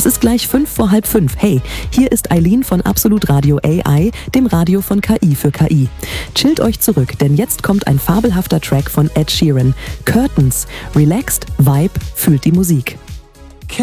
Es ist gleich 5:05. Hey, hier ist Eileen von Absolut Radio AI, dem Radio von KI für KI. Chillt euch zurück, denn jetzt kommt ein fabelhafter Track von Ed Sheeran. Curtains. Relaxed, Vibe, fühlt die Musik.